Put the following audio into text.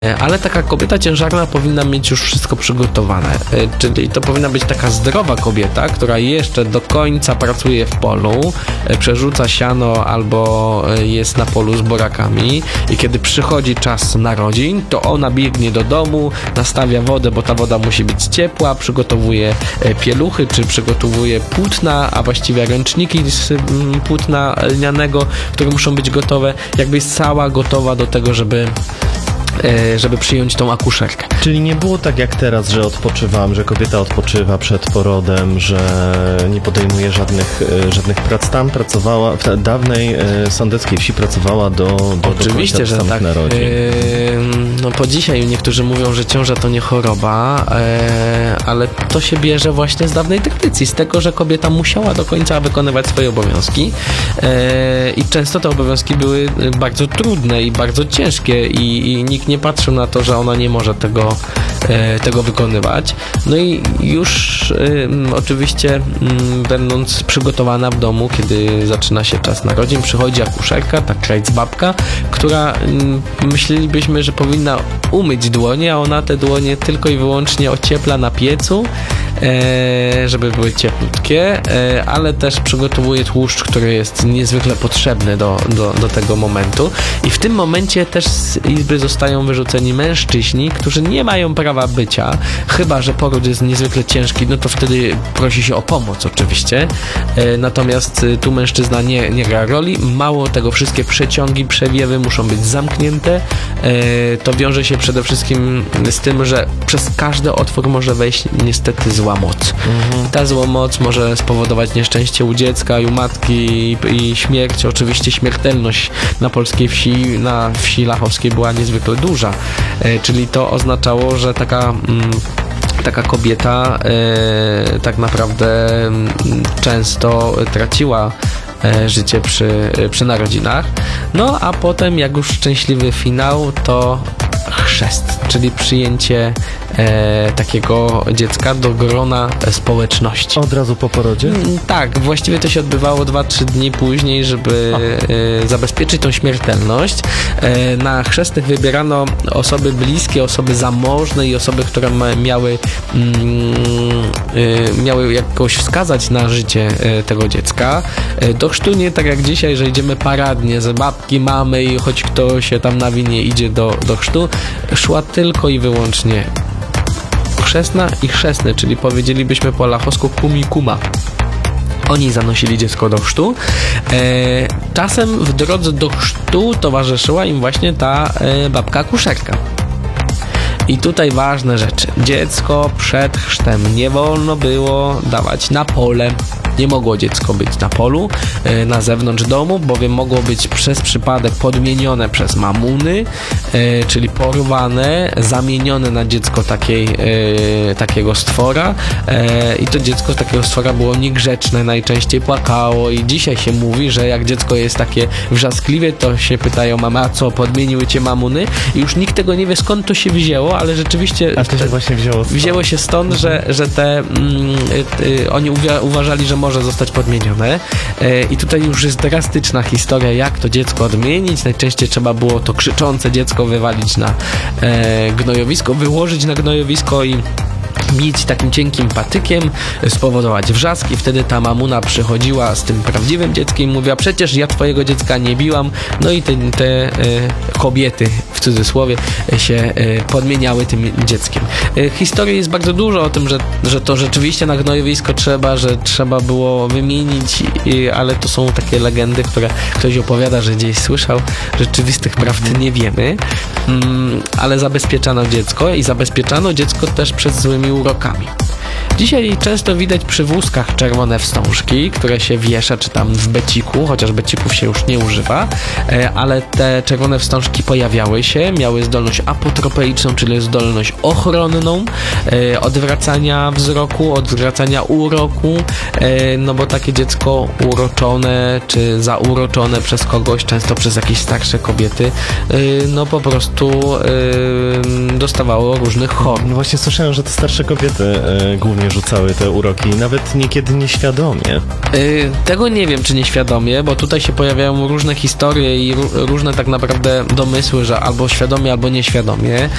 Ale taka kobieta ciężarna powinna mieć już wszystko przygotowane, czyli to powinna być taka zdrowa kobieta, która jeszcze do końca pracuje w polu, przerzuca siano albo jest na polu z borakami i kiedy przychodzi czas narodzin, to ona biegnie do domu, nastawia wodę, bo ta woda musi być ciepła, przygotowuje pieluchy, czy przygotowuje płótna, a właściwie ręczniki z płótna lnianego, które muszą być gotowe, jakby jest cała gotowa do tego, żeby przyjąć tą akuszerkę. Czyli nie było tak jak teraz, że odpoczywam, że kobieta odpoczywa przed porodem, że nie podejmuje żadnych prac. Tam pracowała, w dawnej sądeckiej wsi pracowała do Oczywiście, końca że samych tak. narodzin. No po dzisiaj niektórzy mówią, że ciąża to nie choroba, ale to się bierze właśnie z dawnej tradycji, z tego, że kobieta musiała do końca wykonywać swoje obowiązki i często te obowiązki były bardzo trudne i bardzo ciężkie i nikt nie patrzył na to, że ona nie może tego wykonywać. No i już oczywiście będąc przygotowana w domu, kiedy zaczyna się czas narodzin, przychodzi akuszerka, ta krajcbabka, która myślelibyśmy, że powinna umyć dłonie, a ona te dłonie tylko i wyłącznie ociepla na piecu, żeby były cieplutkie, ale też przygotowuje tłuszcz, który jest niezwykle potrzebny do tego momentu. I w tym momencie też z izby zostają wyrzuceni mężczyźni, którzy nie mają prawa bycia, chyba że poród jest niezwykle ciężki, no to wtedy prosi się o pomoc oczywiście. Natomiast tu mężczyzna nie gra roli. Mało tego, wszystkie przeciągi, przewiewy muszą być zamknięte. To wiąże się przede wszystkim z tym, że przez każdy otwór może wejść niestety zła moc. Ta zła moc może spowodować nieszczęście u dziecka i u matki i śmierć. Oczywiście śmiertelność na polskiej wsi, na wsi lachowskiej była niezwykle duża, czyli to oznaczało, że taka kobieta tak naprawdę często traciła życie przy narodzinach. No a potem, jak już szczęśliwy finał, to chrzest, czyli przyjęcie takiego dziecka do grona społeczności. Od razu po porodzie? Tak, właściwie to się odbywało 2-3 dni później, żeby zabezpieczyć tą śmiertelność. Na chrzestnych wybierano osoby bliskie, osoby zamożne i osoby, które miały jakoś wskazać na życie tego dziecka. Do chrztu nie tak jak dzisiaj, że idziemy paradnie z babki, mamy i choć kto się tam nawinie idzie do chrztu. Szła tylko i wyłącznie chrzestna i chrzestny, czyli powiedzielibyśmy po lachowsku kum i kuma. Oni zanosili dziecko do chrztu. Czasem w drodze do chrztu towarzyszyła im właśnie ta babka akuszerka. I tutaj ważne rzeczy. Dziecko przed chrztem nie wolno było dawać na pole. Nie mogło dziecko być na polu, na zewnątrz domu, bowiem mogło być przez przypadek podmienione przez mamuny, czyli porwane, zamienione na dziecko takiego stwora i to dziecko takiego stwora było niegrzeczne, najczęściej płakało i dzisiaj się mówi, że jak dziecko jest takie wrzaskliwe, to się pytają mamy, a co, podmieniły cię mamuny? I już nikt tego nie wie, skąd to się wzięło, ale rzeczywiście A to się właśnie wzięło się stąd, że oni uważali, że może zostać podmienione i tutaj już jest drastyczna historia, jak to dziecko odmienić. Najczęściej trzeba było to krzyczące dziecko wywalić na gnojowisko, wyłożyć na gnojowisko i bić takim cienkim patykiem, spowodować wrzask i wtedy ta mamuna przychodziła z tym prawdziwym dzieckiem i mówiła, przecież ja twojego dziecka nie biłam. No i te kobiety, w cudzysłowie, się podmieniały tym dzieckiem. Historii jest bardzo dużo o tym, że to rzeczywiście na gnojowisko trzeba było wymienić, ale to są takie legendy, które ktoś opowiada, że gdzieś słyszał. Rzeczywistych prawd nie wiemy, ale zabezpieczano dziecko i zabezpieczano dziecko też przed złymi urokami. Dzisiaj często widać przy wózkach czerwone wstążki, które się wiesza, czy tam w beciku, chociaż becików się już nie używa, ale te czerwone wstążki pojawiały się, miały zdolność apotropeiczną, czyli zdolność ochronną, odwracania wzroku, odwracania uroku, no bo takie dziecko uroczone, czy zauroczone przez kogoś, często przez jakieś starsze kobiety, no po prostu dostawało różnych chorób. No właśnie słyszałem, że te starsze kobiety głównie rzucały te uroki, nawet niekiedy nieświadomie. Tego nie wiem, czy nieświadomie, bo tutaj się pojawiają różne historie i różne tak naprawdę domysły, że albo świadomie, albo nieświadomie.